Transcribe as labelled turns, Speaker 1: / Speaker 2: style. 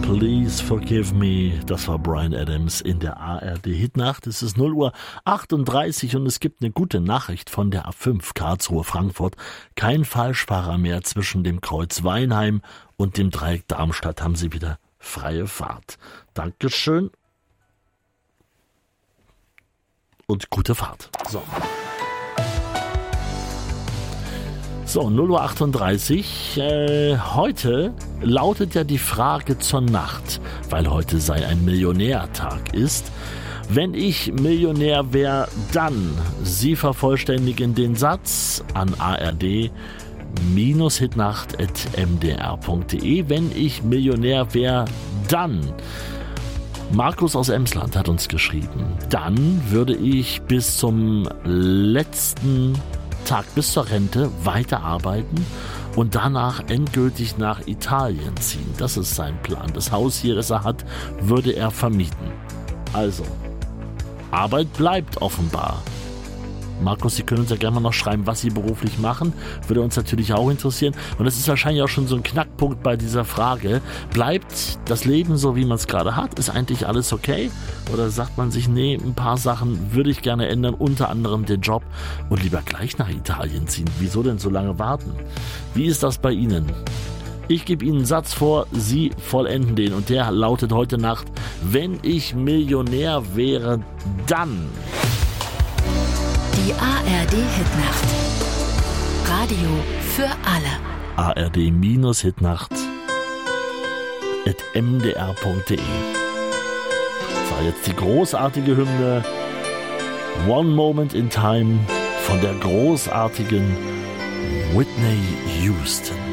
Speaker 1: Please Forgive Me. Das war Bryan Adams in der ARD-Hitnacht. Es ist 0:38 Uhr und es gibt eine gute Nachricht von der A5 Karlsruhe-Frankfurt. Kein Falschfahrer mehr zwischen dem Kreuz Weinheim und dem Dreieck Darmstadt. Haben Sie wieder freie Fahrt. Dankeschön und gute Fahrt. So, 0:38 Uhr. Heute lautet ja die Frage zur Nacht, weil heute sei ein Millionärtag ist. Wenn ich Millionär wäre, dann. Sie vervollständigen den Satz an ard-hitnacht@mdr.de. Wenn ich Millionär wäre, dann. Markus aus Emsland hat uns geschrieben, dann würde ich bis zum letzten Tag, bis zur Rente, weiterarbeiten und danach endgültig nach Italien ziehen. Das ist sein Plan. Das Haus hier, das er hat, würde er vermieten. Also, Arbeit bleibt offenbar. Markus, Sie können uns ja gerne mal noch schreiben, was Sie beruflich machen. Würde uns natürlich auch interessieren. Und das ist wahrscheinlich auch schon so ein Knackpunkt bei dieser Frage. Bleibt das Leben so, wie man es gerade hat? Ist eigentlich alles okay? Oder sagt man sich, nee, ein paar Sachen würde ich gerne ändern, unter anderem den Job und lieber gleich nach Italien ziehen? Wieso denn so lange warten? Wie ist das bei Ihnen? Ich gebe Ihnen einen Satz vor, Sie vollenden den. Und der lautet heute Nacht, wenn ich Millionär wäre, dann...
Speaker 2: Die ARD-Hitnacht. Radio für alle.
Speaker 1: ARD-Hitnacht@mdr.de. So, jetzt die großartige Hymne One Moment in Time von der großartigen Whitney Houston.